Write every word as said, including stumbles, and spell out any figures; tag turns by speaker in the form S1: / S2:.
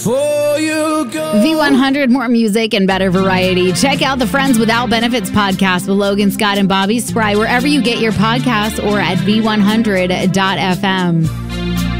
S1: V one hundred, more music and better variety. Check out the Friends Without Benefits podcast with Logan, Scott, and Bobby Spry wherever you get your podcasts or at v one hundred dot f m.